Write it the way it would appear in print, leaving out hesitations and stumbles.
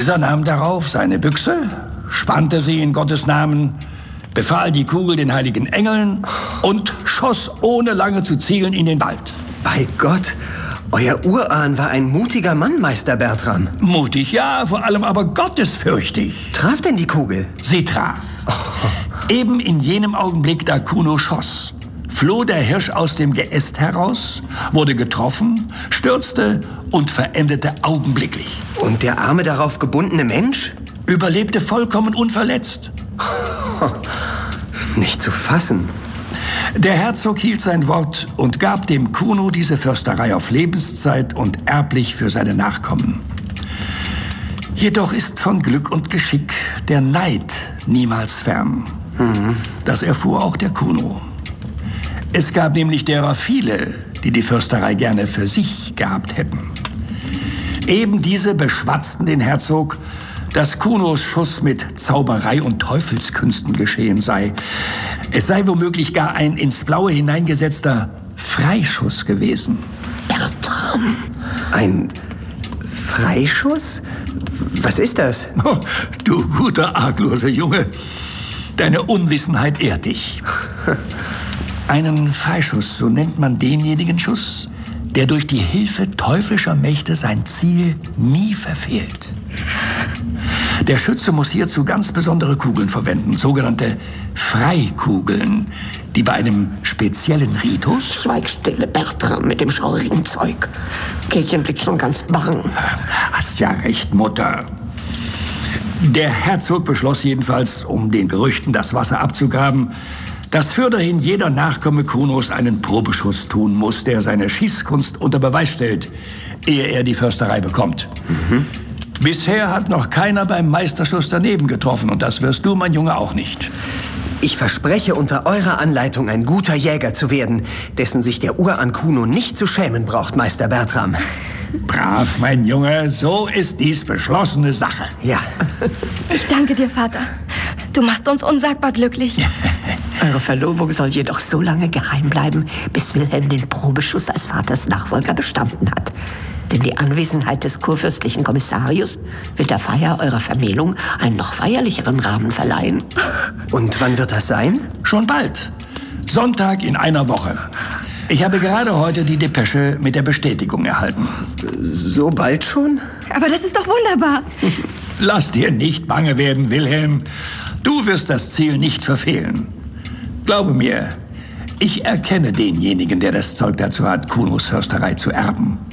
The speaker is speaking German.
Dieser nahm darauf seine Büchse, spannte sie in Gottes Namen, befahl die Kugel den heiligen Engeln und schoss ohne lange zu zielen in den Wald. Bei Gott, euer Urahn war ein mutiger Mann, Meister Bertram. Mutig, ja, vor allem aber gottesfürchtig. Traf denn die Kugel? Sie traf. Eben in jenem Augenblick, da Kuno schoss, floh der Hirsch aus dem Geäst heraus, wurde getroffen, stürzte und verendete augenblicklich. Und der arme darauf gebundene Mensch? Überlebte vollkommen unverletzt. Nicht zu fassen. Der Herzog hielt sein Wort und gab dem Kuno diese Försterei auf Lebenszeit und erblich für seine Nachkommen. Jedoch ist von Glück und Geschick der Neid niemals fern. Das erfuhr auch der Kuno. Es gab nämlich derer viele, die die Försterei gerne für sich gehabt hätten. Eben diese beschwatzten den Herzog, dass Kunos Schuss mit Zauberei und Teufelskünsten geschehen sei. Es sei womöglich gar ein ins Blaue hineingesetzter Freischuss gewesen. Bertram! Ein Freischuss? Was ist das? Oh, du guter, argloser Junge, deine Unwissenheit ehrt dich. Einen Freischuss, so nennt man denjenigen Schuss, der durch die Hilfe teuflischer Mächte sein Ziel nie verfehlt. Der Schütze muss hierzu ganz besondere Kugeln verwenden, sogenannte Freikugeln, die bei einem speziellen Ritus... Schweig stille, Bertram, mit dem schaurigen Zeug. Käthchen blickt schon ganz bang. Hast ja recht, Mutter. Der Herzog beschloss jedenfalls, um den Gerüchten das Wasser abzugraben, dass fürderhin jeder Nachkomme Kunos einen Probeschuss tun muss, der seine Schießkunst unter Beweis stellt, ehe er die Försterei bekommt. Bisher hat noch keiner beim Meisterschuss daneben getroffen und das wirst du, mein Junge, auch nicht. Ich verspreche, unter eurer Anleitung ein guter Jäger zu werden, dessen sich der Urahn Kuno nicht zu schämen braucht, Meister Bertram. Brav, mein Junge, so ist dies beschlossene Sache. Ja. Ich danke dir, Vater. Du machst uns unsagbar glücklich. Eure Verlobung soll jedoch so lange geheim bleiben, bis Wilhelm den Probeschuss als Vaters Nachfolger bestanden hat. Denn die Anwesenheit des kurfürstlichen Kommissarius wird der Feier eurer Vermählung einen noch feierlicheren Rahmen verleihen. Und wann wird das sein? Schon bald. Sonntag in einer Woche. Ich habe gerade heute die Depesche mit der Bestätigung erhalten. So bald schon? Aber das ist doch wunderbar. Lass dir nicht bange werden, Wilhelm. Du wirst das Ziel nicht verfehlen. Glaube mir, ich erkenne denjenigen, der das Zeug dazu hat, Kunos Försterei zu erben.